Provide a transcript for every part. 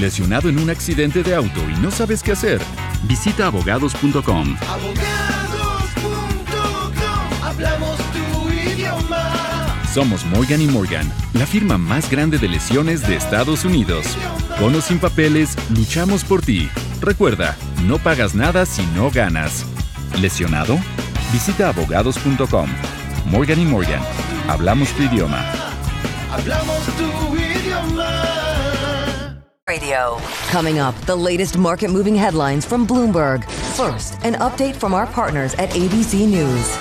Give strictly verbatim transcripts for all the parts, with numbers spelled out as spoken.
¿Lesionado en un accidente de auto y no sabes qué hacer? Visita abogados punto com. abogados punto com, hablamos tu idioma. Somos Morgan y Morgan, la firma más grande de lesiones de Estados Unidos. Con o sin papeles, luchamos por ti. Recuerda, no pagas nada si no ganas. ¿Lesionado? Visita abogados punto com. Morgan y Morgan, hablamos tu idioma. Hablamos tu idioma. Radio. Coming up, the latest market-moving headlines from Bloomberg. First, an update from our partners at A B C News.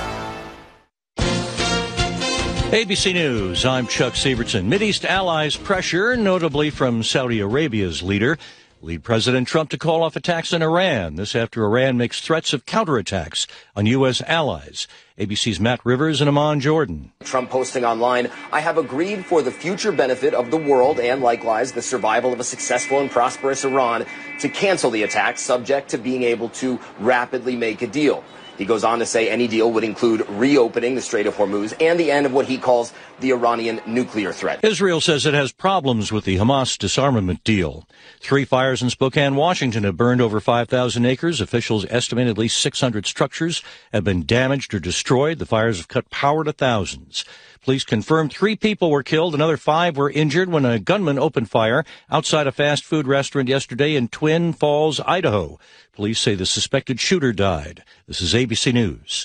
A B C News, I'm Chuck Sievertson. Mideast allies pressure, notably from Saudi Arabia's leader, lead President Trump to call off attacks on Iran. This after Iran makes threats of counterattacks on U S allies. A B C's Matt Rivers and Amon Jordan. Trump posting online, I have agreed for the future benefit of the world and likewise the survival of a successful and prosperous Iran to cancel the attacks subject to being able to rapidly make a deal. He goes on to say any deal would include reopening the Strait of Hormuz and the end of what he calls the Iranian nuclear threat. Israel says it has problems with the Hamas disarmament deal. Three fires in Spokane, Washington have burned over five thousand acres. Officials estimate at least six hundred structures have been damaged or destroyed. The fires have cut power to thousands. Police confirmed three people were killed. Another five were injured when a gunman opened fire outside a fast food restaurant yesterday in Twin Falls, Idaho. Police say the suspected shooter died. This is A B C News.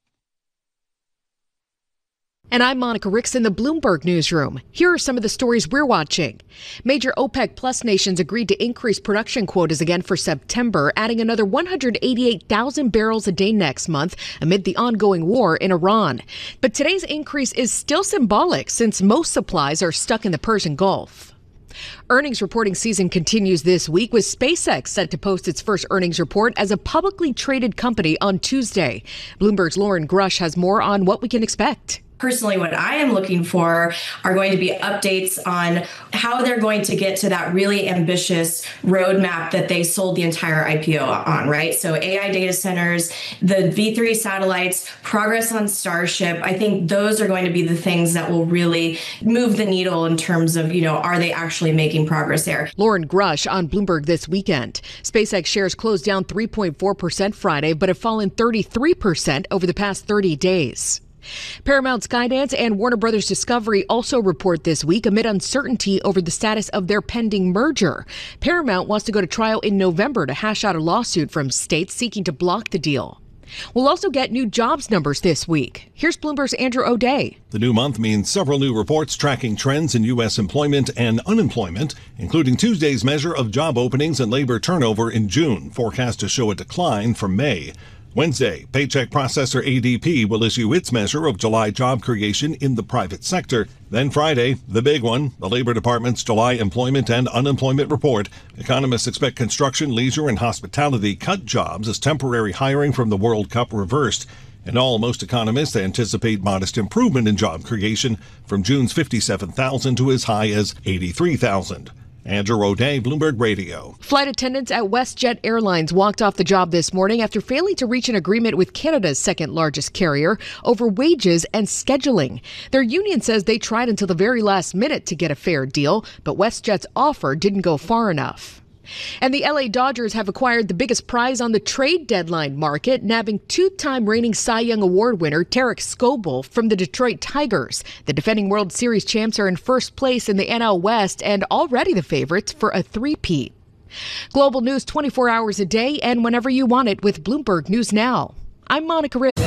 And I'm Monica Ricks in the Bloomberg Newsroom. Here are some of the stories we're watching. Major OPEC Plus nations agreed to increase production quotas again for September, adding another one hundred eighty-eight thousand barrels a day next month amid the ongoing war in Iran. But today's increase is still symbolic since most supplies are stuck in the Persian Gulf. Earnings reporting season continues this week, with SpaceX set to post its first earnings report as a publicly traded company on Tuesday. Bloomberg's Lauren Grush has more on what we can expect. Personally, what I am looking for are going to be updates on how they're going to get to that really ambitious roadmap that they sold the entire I P O on, right? So A I data centers, the V three satellites, progress on Starship. I think those are going to be the things that will really move the needle in terms of, you know, are they actually making progress there? Lauren Grush on Bloomberg this weekend. SpaceX shares closed down three point four percent Friday, but have fallen thirty-three percent over the past thirty days. Paramount Skydance and Warner Brothers Discovery also report this week amid uncertainty over the status of their pending merger. Paramount wants to go to trial in November to hash out a lawsuit from states seeking to block the deal. We'll also get new jobs numbers this week. Here's Bloomberg's Andrew O'Day. The new month means several new reports tracking trends in U S employment and unemployment, including Tuesday's measure of job openings and labor turnover in June, forecast to show a decline from May. Wednesday, paycheck processor A D P will issue its measure of July job creation in the private sector. Then Friday, the big one, the Labor Department's July employment and unemployment report. Economists expect construction, leisure, and hospitality cut jobs as temporary hiring from the World Cup reversed. In all, most economists anticipate modest improvement in job creation from June's fifty-seven thousand to as high as eighty-three thousand. Andrew O'Day, Bloomberg Radio. Flight attendants at WestJet Airlines walked off the job this morning after failing to reach an agreement with Canada's second largest carrier over wages and scheduling. Their union says they tried until the very last minute to get a fair deal, but WestJet's offer didn't go far enough. And the L A Dodgers have acquired the biggest prize on the trade deadline market, nabbing two-time reigning Cy Young Award winner Tarek Skubal from the Detroit Tigers. The defending World Series champs are in first place in the N L West and already the favorites for a three-peat. Global news twenty-four hours a day and whenever you want it with Bloomberg News Now. I'm Monica Ricks.